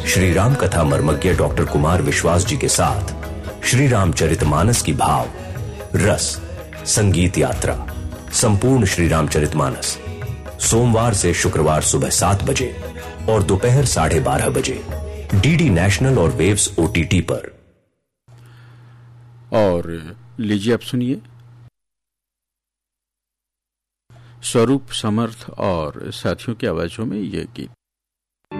श्री राम कथा मर्मज्ञ डॉक्टर कुमार विश्वास जी के साथ श्री रामचरितमानस की भाव, रस, संगीत यात्रा, संपूर्ण श्री रामचरितमानस सोमवार से शुक्रवार सुबह 7 बजे और दोपहर 12:30 बजे डीडी नेशनल और वेव्स OTT पर। और लीजिए अब सुनिए स्वरूप समर्थ और साथियों की आवाजों में यह गीत।